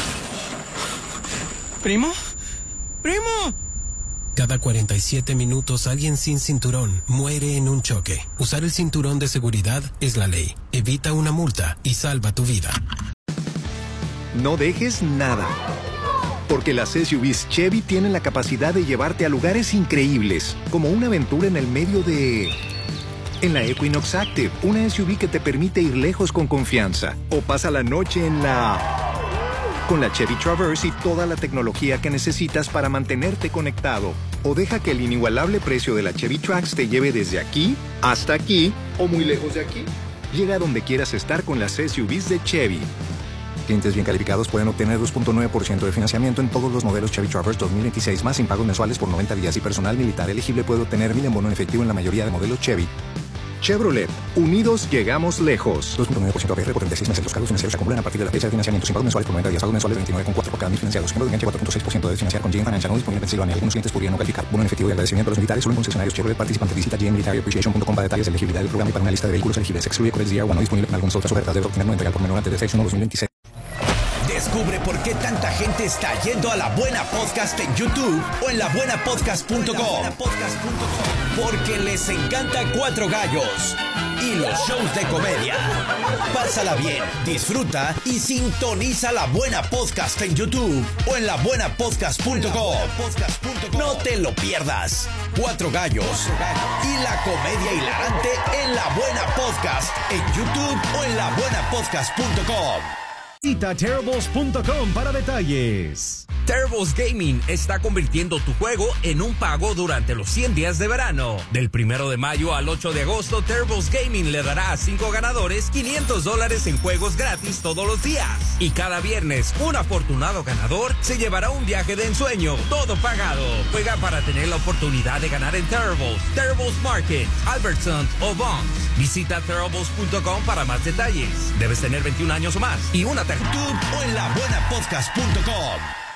¿Primo? ¡Primo! Cada 47 minutos alguien sin cinturón muere en un choque. Usar el cinturón de seguridad es la ley. Evita una multa y salva tu vida. No dejes nada. Porque las SUVs Chevy tienen la capacidad de llevarte a lugares increíbles, como una aventura en el medio de... En la Equinox Active, una SUV que te permite ir lejos con confianza. O pasa la noche en la... Con la Chevy Traverse y toda la tecnología que necesitas para mantenerte conectado. O deja que el inigualable precio de la Chevy Trax te lleve desde aquí hasta aquí o muy lejos de aquí. Llega a donde quieras estar con las SUVs de Chevy. Clientes bien calificados pueden obtener 2.9% de financiamiento en todos los modelos Chevy Traverse 2026 más sin pagos mensuales por 90 días y personal militar elegible puede obtener 1,000 en bono en efectivo en la mayoría de modelos Chevy. Chevrolet. Unidos llegamos lejos. 2.9% APR por 36 meses. Los cargos financieros se acumulan a partir de la fecha de financiamiento sin pagos mensuales por 90 días. Pagos mensuales 29,4 por cada 1,000 financiados. Ejemplo de enganche 4.6% de financiar con GM Financial. No disponible en Pensilvania. Algunos clientes podrían no calificar. Bono en efectivo y agradecimiento a los militares solo en concesionarios Chevrolet participantes. Visita gmmilitaryappreciation.com para detalles de elegibilidad del programa y para una lista de vehículos elegibles. Excluye Credit DR1. No disponible en algunas otras ofertas. Debe obtener no entregar por menor antes de 6/1/2026. Descubre por qué tanta gente está yendo a La Buena Podcast en YouTube o en labuenapodcast.com. Porque les encanta Cuatro Gallos y los shows de comedia. Pásala bien, disfruta y sintoniza La Buena Podcast en YouTube o en labuenapodcast.com. No te lo pierdas. Cuatro Gallos y la comedia hilarante en La Buena Podcast en YouTube o en labuenapodcast.com. Visita Terribles.com para detalles. Terribles Gaming está convirtiendo tu juego en un pago durante los 100 días de verano. Del 1 de mayo al 8 de agosto, Terribles Gaming le dará a 5 ganadores $500 en juegos gratis todos los días. Y cada viernes, un afortunado ganador se llevará un viaje de ensueño, todo pagado. Juega para tener la oportunidad de ganar en Terribles Market, Albertson o Vons. Visita terribles.com para más detalles. Debes tener 21 años o más y una tarjeta o en labuenapodcast.com.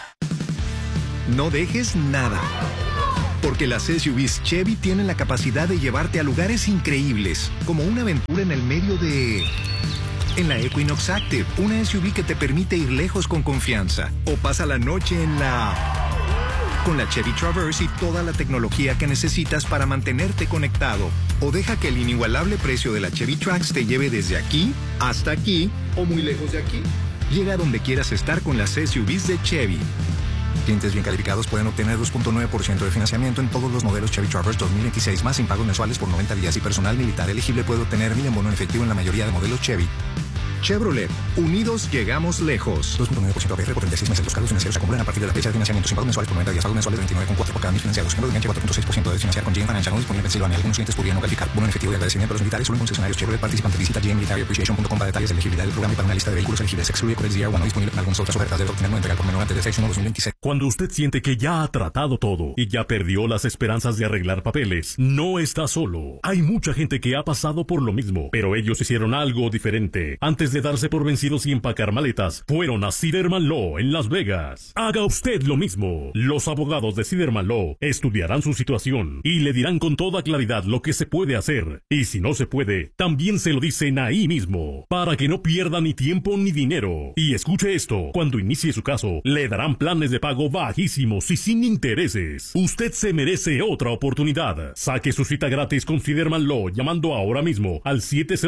No dejes nada, porque las SUVs Chevy tienen la capacidad de llevarte a lugares increíbles, como una aventura en el medio de... En la Equinox Active, una SUV que te permite ir lejos con confianza. O pasa la noche en la... Con la Chevy Traverse y toda la tecnología que necesitas para mantenerte conectado. O deja que el inigualable precio de la Chevy Trax te lleve desde aquí hasta aquí o muy lejos de aquí. Llega a donde quieras estar con las SUVs de Chevy. Clientes bien calificados pueden obtener 2.9% de financiamiento en todos los modelos Chevy Traverse 2026 más sin pagos mensuales por 90 días y personal militar elegible puede obtener 1,000 en bono en efectivo en la mayoría de modelos Chevy. Chevrolet, unidos llegamos lejos. 2.9% APR por 36 meses. Los cargos financieros se acumulan a partir de la fecha de financiamiento sin pagos mensuales por 90 días. Pagos mensuales 29,4 por cada mil financiados. Siendo de 4.6% de financiar con GM Financial no disponible en Pensilvania. Algunos clientes podrían no calificar. Bono en efectivo y agradecimiento a los militares solo en concesionarios Chevrolet participantes. Visita gmmilitaryappreciation.com para detalles de elegibilidad del programa y para una lista de vehículos elegibles. Excluye por el DR1 no disponible en algunas otras ofertas. Debe obtener una entrega por menor antes de 6/1/2026. Cuando usted siente que ya ha tratado todo y ya perdió las esperanzas de arreglar papeles, no está solo. Hay mucha gente que ha pasado por lo mismo, pero ellos hicieron algo diferente. Antes de darse por vencidos y empacar maletas, fueron a Siderman Law en Las Vegas. Haga usted lo mismo. Los abogados de Siderman Law estudiarán su situación y le dirán con toda claridad lo que se puede hacer. Y si no se puede, también se lo dicen ahí mismo, para que no pierda ni tiempo ni dinero. Y escuche esto, cuando inicie su caso, le darán planes de pago bajísimos y sin intereses. Usted se merece otra oportunidad. Saque su cita gratis con Siderman Law llamando ahora mismo al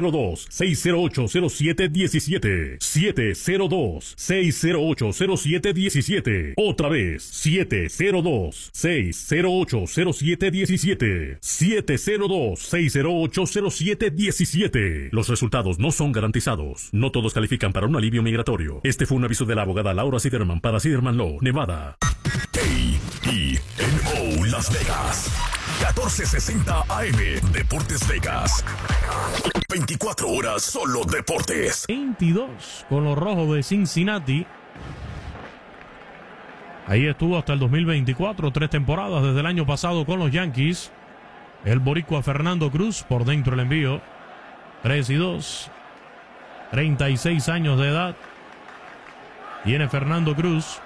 702-608-0717. 702-608-0717. Otra vez, 702-608-0717. 702-608-0717. Los resultados no son garantizados. No todos califican para un alivio migratorio. Este fue un aviso de la abogada Laura Siderman para Siderman Law, Nevada. KENO Las Vegas. 1460 AM. Deportes Vegas. 24 horas solo deportes. 22 con los rojos de Cincinnati. Ahí estuvo hasta el 2024, 3 temporadas desde el año pasado con los Yankees. El boricua Fernando Cruz por dentro el envío. 3-2. 36 años de edad. Tiene Fernando Cruz.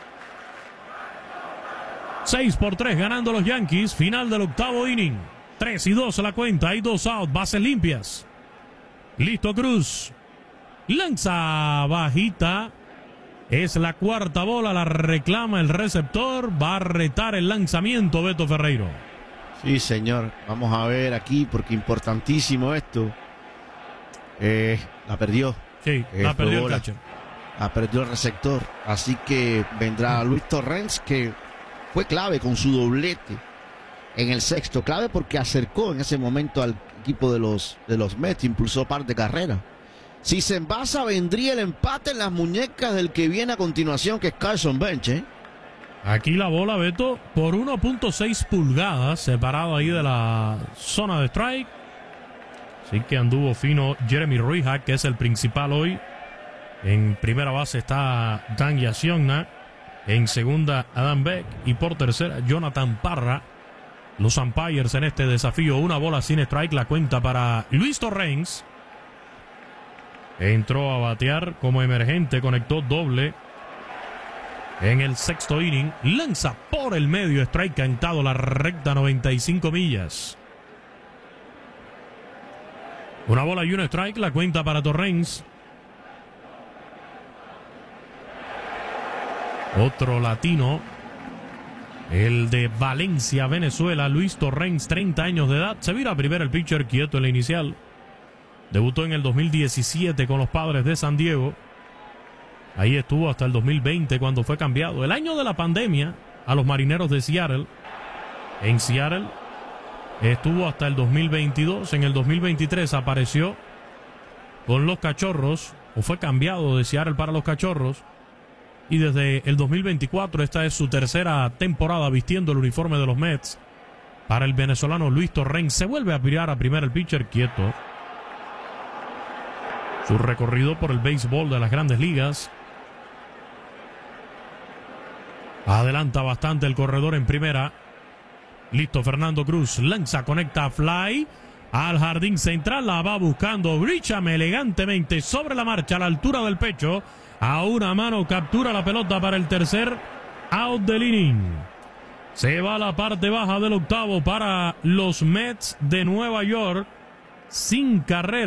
6-3 ganando los Yankees. Final del octavo inning. 3-2 la cuenta. Hay 2 out. Bases limpias. Listo Cruz. Lanza bajita. Es la cuarta bola. La reclama el receptor. Va a retar el lanzamiento Beto Ferreiro. Sí, señor. Vamos a ver aquí porque importantísimo esto. La perdió. Sí, la perdió el catcher. La perdió el receptor. Así que vendrá Luis Torrens, que fue clave con su doblete en el sexto. Clave porque acercó en ese momento al equipo de los Mets. Impulsó par de carreras. Si se envasa, vendría el empate en las muñecas del que viene a continuación, que es Carson Bench. Aquí la bola, Beto, por 1.6 pulgadas, separado ahí de la zona de strike. Así que anduvo fino Jeremy Rihak, que es el principal hoy. En primera base está Dan Yasiogna. En segunda, Adam Beck. Y por tercera, Jonathan Parra. Los umpires en este desafío. Una bola sin strike. La cuenta para Luis Torrens. Entró a batear como emergente. Conectó doble en el sexto inning. Lanza por el medio. Strike cantado. La recta 95 millas. Una bola y un strike. La cuenta para Torrens. Otro latino, el de Valencia, Venezuela, Luis Torrens, 30 años de edad. Se vira primero el pitcher quieto en la inicial. Debutó en el 2017 con los Padres de San Diego. Ahí estuvo hasta el 2020 cuando fue cambiado, el año de la pandemia, a los Marineros de Seattle. En Seattle estuvo hasta el 2022. En el 2023 apareció con los Cachorros, o fue cambiado de Seattle para los Cachorros. Y desde el 2024, esta es su tercera temporada vistiendo el uniforme de los Mets. Para el venezolano Luis Torrens, se vuelve a virar a primera el pitcher quieto. Su recorrido por el béisbol de las Grandes Ligas. Adelanta bastante el corredor en primera. Listo Fernando Cruz, lanza, conecta, fly al jardín central, la va buscando Bricham elegantemente sobre la marcha a la altura del pecho. A una mano captura la pelota para el tercer out del inning. Se va a la parte baja del octavo para los Mets de Nueva York sin carrera.